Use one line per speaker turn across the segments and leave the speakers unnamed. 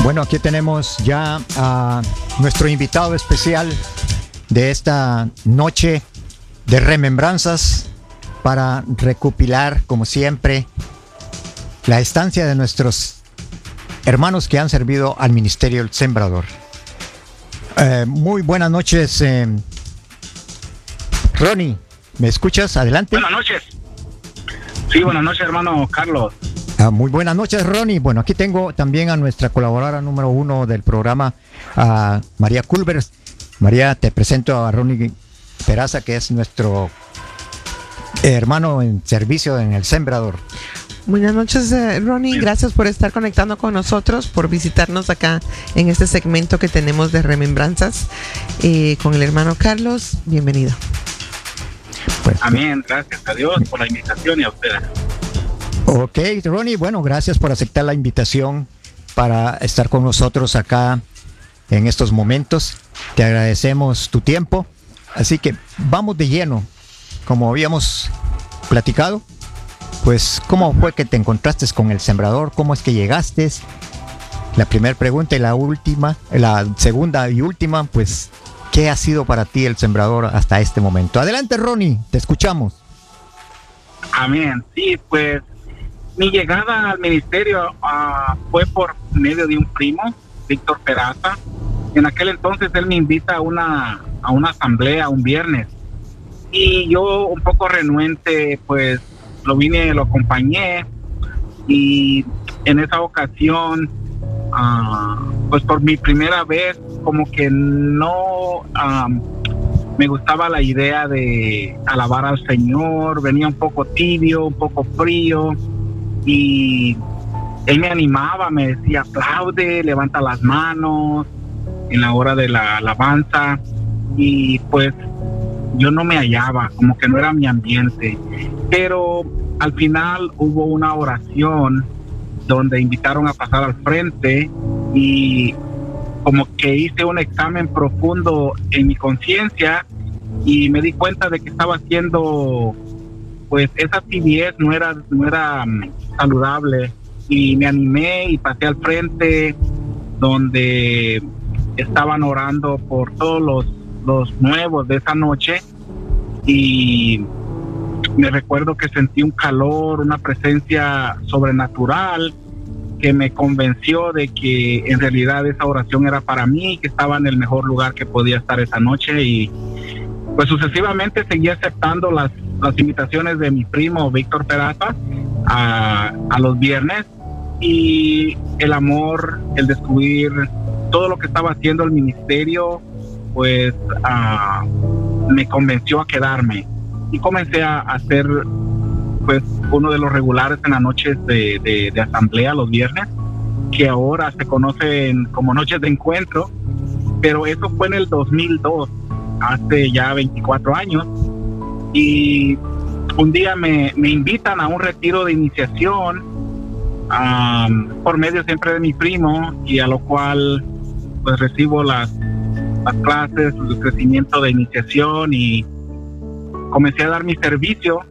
Bueno, aquí tenemos ya a nuestro invitado especial de esta noche de remembranzas para recopilar, como siempre, la estancia de nuestros hermanos que han servido al Ministerio del Sembrador. Muy buenas noches, Ronnie. ¿Me escuchas? Adelante.
Buenas noches. Sí, buenas noches, hermano Carlos.
Muy buenas noches, Ronnie. Bueno, aquí tengo también a nuestra colaboradora número 1 del programa, a María Culvers. María, te presento a Ronnie Peraza, que es nuestro hermano en servicio en el Sembrador.
Buenas noches, Ronnie. Gracias por estar conectando con nosotros, por visitarnos acá en este segmento que tenemos de remembranzas con el hermano Carlos. Bienvenido.
Pues, amén. Gracias a Dios por la invitación y a ustedes.
Ok, Ronnie, bueno, gracias por aceptar la invitación para estar con nosotros acá en estos momentos. Te agradecemos tu tiempo. Así que vamos de lleno. Como habíamos platicado, pues, ¿cómo fue que te encontraste con el Sembrador? ¿Cómo es que llegaste? La primera pregunta y la segunda y última, pues, ¿qué ha sido para ti el Sembrador hasta este momento? Adelante, Ronnie, te escuchamos.
Amén. Sí, pues, mi llegada al ministerio fue por medio de un primo, Víctor Peraza. En aquel entonces él me invita a una asamblea un viernes. Y yo, un poco renuente, pues lo acompañé. Y en esa ocasión, pues por mi primera vez, como que no me gustaba la idea de alabar al Señor. Venía un poco tibio, un poco frío. Y él me animaba, me decía, aplaude, levanta las manos en la hora de la alabanza. Y pues yo no me hallaba, como que no era mi ambiente. Pero al final hubo una oración donde invitaron a pasar al frente y como que hice un examen profundo en mi conciencia y me di cuenta de que estaba haciendo, pues, esa tibiez no era saludable, y me animé y pasé al frente donde estaban orando por todos los nuevos de esa noche. Y me recuerdo que sentí un calor, una presencia sobrenatural que me convenció de que en realidad esa oración era para mí, que estaba en el mejor lugar que podía estar esa noche. Y pues sucesivamente seguí aceptando las invitaciones de mi primo Víctor Peraza a los viernes, y el amor, el descubrir todo lo que estaba haciendo el ministerio, pues me convenció a quedarme, y comencé a hacer, pues, uno de los regulares en las noches de asamblea los viernes, que ahora se conocen como noches de encuentro. Pero eso fue en el 2002, hace ya 24 años. Y un día me invitan a un retiro de iniciación por medio siempre de mi primo, y a lo cual pues recibo las clases, el crecimiento de iniciación, y comencé a dar mi servicio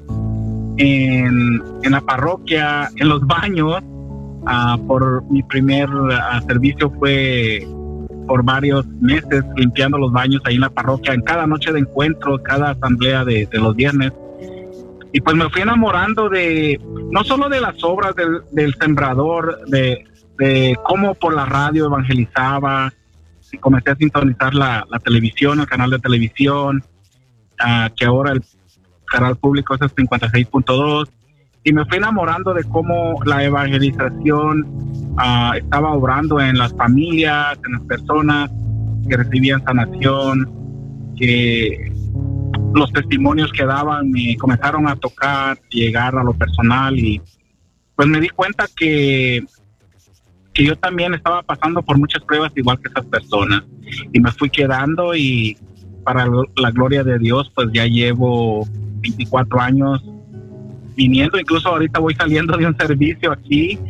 en la parroquia, en los baños. Por mi primer servicio fue por varios meses limpiando los baños ahí en la parroquia, en cada noche de encuentro, cada asamblea de los viernes. Y pues me fui enamorando no solo de las obras del Sembrador, de cómo por la radio evangelizaba, y comencé a sintonizar la televisión, el canal de televisión, que ahora el canal público es el 56.2, y me fui enamorando de cómo la evangelización estaba obrando en las familias, en las personas que recibían sanación, que los testimonios que daban me comenzaron a tocar, llegar a lo personal, y pues me di cuenta que yo también estaba pasando por muchas pruebas igual que esas personas, y me fui quedando. Y para la gloria de Dios, pues ya llevo 24 años viniendo. Incluso ahorita voy saliendo de un servicio aquí,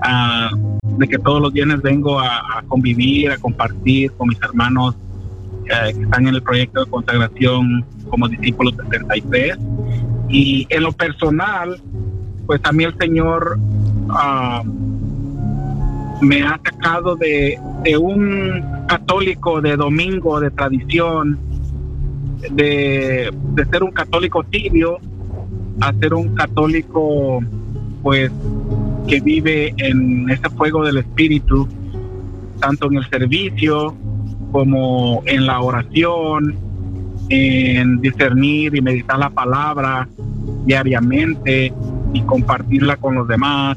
de que todos los viernes vengo a convivir, a compartir con mis hermanos que están en el proyecto de consagración como discípulos 73. Y en lo personal, pues a mí el Señor me ha sacado de un católico de domingo, de tradición, de ser un católico tibio, a ser un católico pues que vive en ese fuego del espíritu, tanto en el servicio como en la oración, en discernir y meditar la palabra diariamente y compartirla con los demás,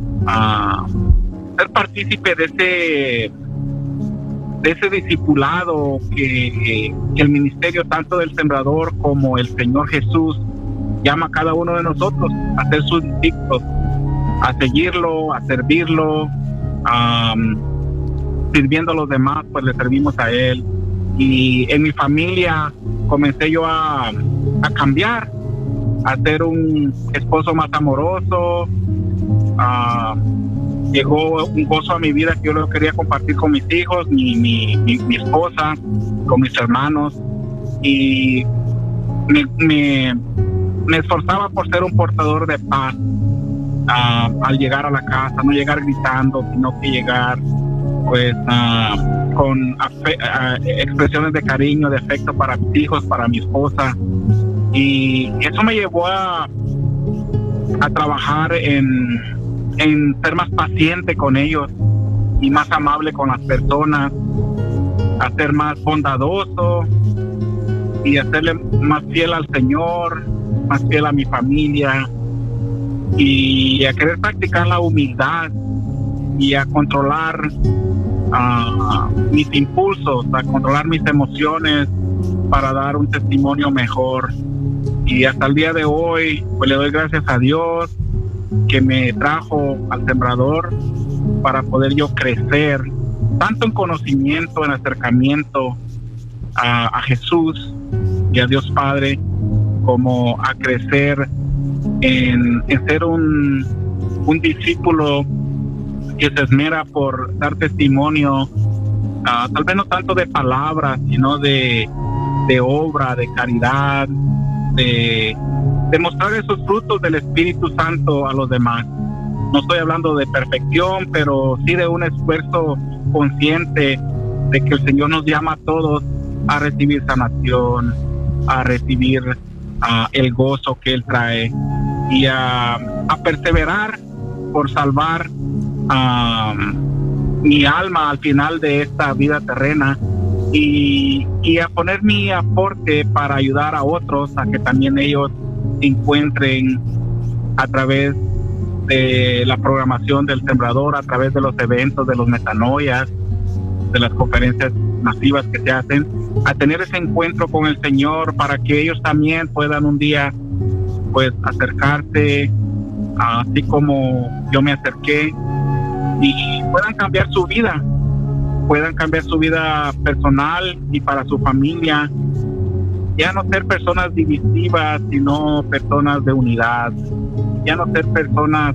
ser partícipe de ese discipulado que el ministerio tanto del Sembrador como el Señor Jesús llama a cada uno de nosotros a ser sus discípulos, a seguirlo, a servirlo, sirviendo a los demás, pues le servimos a Él. Y en mi familia comencé yo a cambiar, a ser un esposo más amoroso. Llegó un gozo a mi vida que yo lo quería compartir con mis hijos, mi esposa, con mis hermanos, y me esforzaba por ser un portador de paz al llegar a la casa, no llegar gritando, sino que llegar pues con expresiones de cariño, de afecto para mis hijos, para mi esposa. Y eso me llevó a trabajar en ser más paciente con ellos y más amable con las personas, a ser más bondadoso y a serle más fiel al Señor, más fiel a mi familia, y a querer practicar la humildad y a controlar mis impulsos, a controlar mis emociones para dar un testimonio mejor. Y hasta el día de hoy pues le doy gracias a Dios que me trajo al Sembrador para poder yo crecer tanto en conocimiento, en acercamiento a Jesús y a Dios Padre, como a crecer en ser un discípulo que se esmera por dar testimonio, tal vez no tanto de palabras, sino de obra, de caridad, de mostrar esos frutos del Espíritu Santo a los demás. No estoy hablando de perfección, pero sí de un esfuerzo consciente de que el Señor nos llama a todos a recibir sanación, a recibir el gozo que Él trae, y a perseverar por salvar mi alma al final de esta vida terrena, y a poner mi aporte para ayudar a otros a que también ellos encuentren a través de la programación del Sembrador, a través de los eventos, de los metanoias, de las conferencias masivas que se hacen, a tener ese encuentro con el Señor, para que ellos también puedan un día pues acercarse, así como yo me acerqué, y puedan cambiar su vida personal y para su familia, ya no ser personas divisivas, sino personas de unidad, ya no ser personas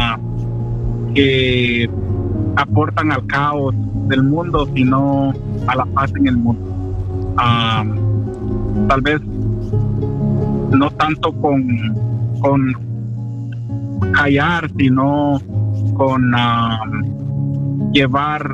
que aportan al caos del mundo, sino a la paz en el mundo. Tal vez no tanto con callar, sino con llevar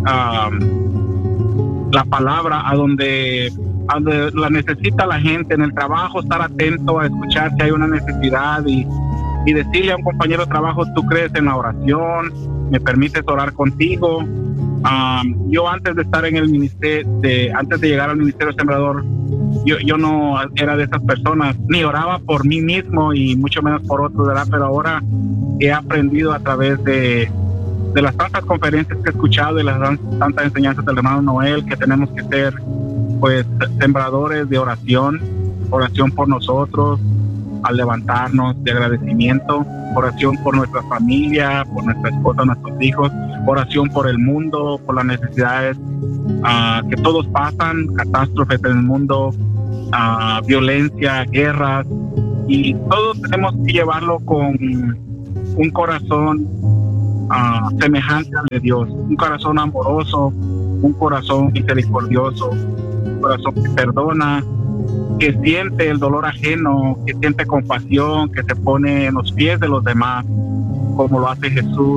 la palabra a donde la necesita la gente, en el trabajo, estar atento a escuchar si hay una necesidad y decirle a un compañero de trabajo: tú crees en la oración, me permites orar contigo. Yo antes de estar en el ministerio, antes de llegar al Ministerio Sembrador, yo no era de esas personas, ni oraba por mí mismo y mucho menos por otros, ¿verdad? Pero ahora he aprendido a través de las tantas conferencias que he escuchado y las tantas enseñanzas del hermano Noel, que tenemos que ser pues sembradores de oración por nosotros al levantarnos, de agradecimiento, oración por nuestra familia, por nuestra esposa, nuestros hijos, oración por el mundo, por las necesidades que todos pasan, catástrofes en el mundo, violencia, guerras, y todos tenemos que llevarlo con un corazón semejante al de Dios, un corazón amoroso, un corazón misericordioso, un corazón que perdona, que siente el dolor ajeno, que siente compasión, que se pone en los pies de los demás, como lo hace Jesús,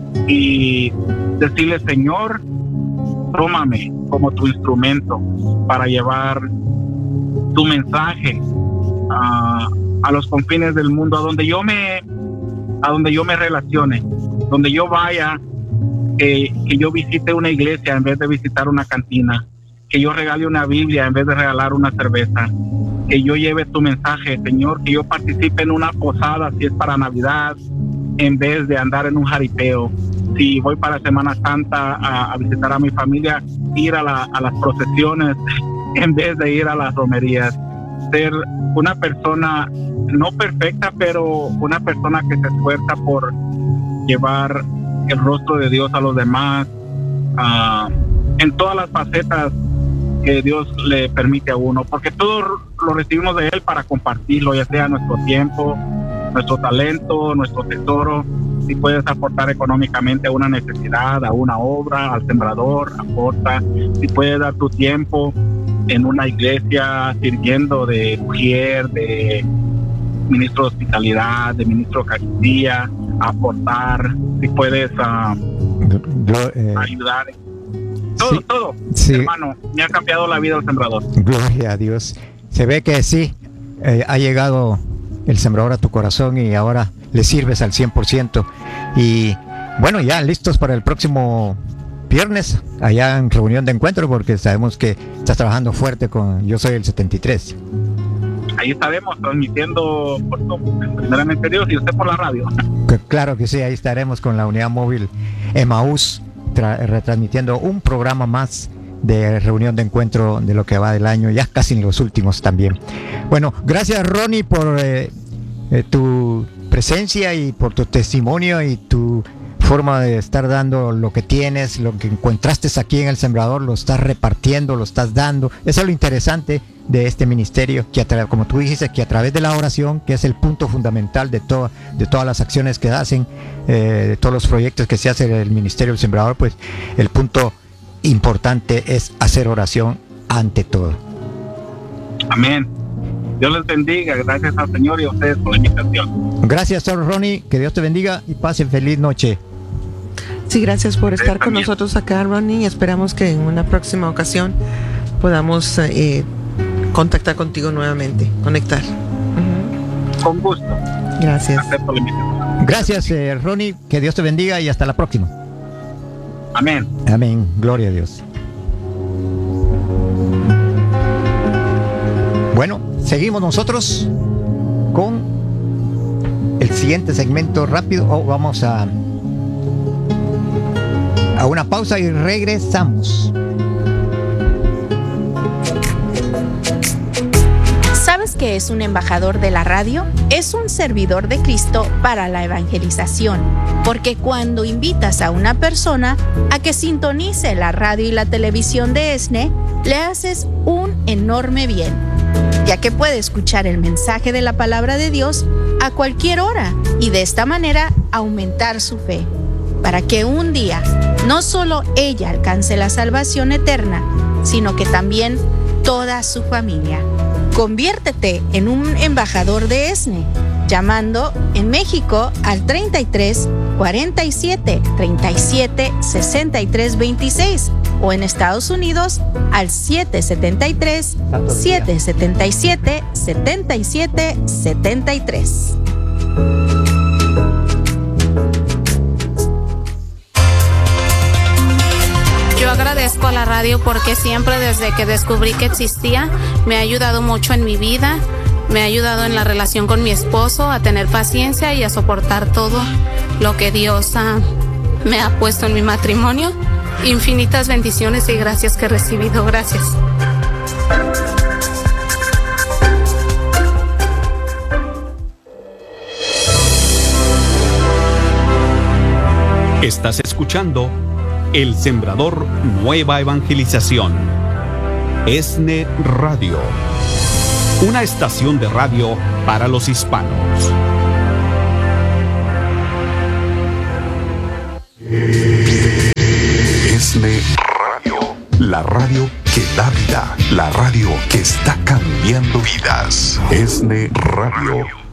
y decirle: Señor, tómame como tu instrumento para llevar tu mensaje a los confines del mundo, a donde yo me relacione, donde yo vaya, que yo visite una iglesia en vez de visitar una cantina, que yo regale una Biblia en vez de regalar una cerveza, que yo lleve tu mensaje, Señor, que yo participe en una posada si es para Navidad, en vez de andar en un jaripeo. Si voy para Semana Santa a visitar a mi familia, ir a las procesiones en vez de ir a las romerías. Ser una persona no perfecta, pero una persona que se esfuerza por llevar el rostro de Dios a los demás, en todas las facetas que Dios le permite a uno, porque todo lo recibimos de Él para compartirlo, ya sea nuestro tiempo, nuestro talento, nuestro tesoro. Si puedes aportar económicamente a una necesidad, a una obra, al sembrador, aporta. Si puedes dar tu tiempo en una iglesia sirviendo de mujer, de ministro de hospitalidad, de ministro de Eucaristía, aportar. Si puedes ayudar. Todo, sí. Hermano, me ha cambiado la vida el sembrador.
Gloria a Dios. Se ve que sí, ha llegado el sembrador a tu corazón y ahora le sirves al 100%. Y bueno, ya listos para el próximo viernes, allá en reunión de encuentro, porque sabemos que estás trabajando fuerte con Yo Soy el 73.
Ahí estaremos transmitiendo primeramente Dios y usted por la radio.
Claro que sí, ahí estaremos con la unidad móvil Emaús, retransmitiendo un programa más de reunión de encuentro de lo que va del año, ya casi en los últimos también. Bueno, gracias Ronnie por tu presencia y por tu testimonio y tu forma de estar dando lo que tienes, lo que encontraste aquí en El Sembrador, lo estás repartiendo, lo estás dando. Eso es lo interesante de este ministerio, que como tú dijiste, que a través de la oración, que es el punto fundamental de todas las acciones que hacen, de todos los proyectos que se hace el Ministerio del Sembrador, pues el punto importante es hacer oración ante todo.
Amén. Dios les bendiga. Gracias al Señor y a ustedes por la invitación.
Gracias, Sir Ronnie. Que Dios te bendiga y pasen feliz noche.
Sí, gracias por estar con nosotros acá, Ronnie. Esperamos que en una próxima ocasión podamos contactar contigo nuevamente, conectar.
Con gusto.
Gracias.
Gracias, Ronnie. Que Dios te bendiga y hasta la próxima.
Amén.
Amén. Gloria a Dios. Bueno, seguimos nosotros con el siguiente segmento rápido. Vamos a una pausa y regresamos.
¿Sabes qué es un embajador de la radio? Es un servidor de Cristo para la evangelización, porque cuando invitas a una persona a que sintonice la radio y la televisión de ESNE, le haces un enorme bien, ya que puede escuchar el mensaje de la palabra de Dios a cualquier hora y de esta manera aumentar su fe, para que un día no solo ella alcance la salvación eterna, sino que también toda su familia. Conviértete en un embajador de ESNE, llamando en México al 33 47 37 63 26 o en Estados Unidos al 773 777 77 73.
Yo agradezco a la radio porque siempre desde que descubrí que existía me ha ayudado mucho en mi vida, me ha ayudado en la relación con mi esposo a tener paciencia y a soportar todo lo que Dios me ha puesto en mi matrimonio. Infinitas bendiciones y gracias que he recibido. Gracias.
Estás escuchando El Sembrador Nueva Evangelización. ESNE Radio. Una estación de radio para los hispanos. ESNE Radio. La radio que da vida. La radio que está cambiando vidas. ESNE Radio.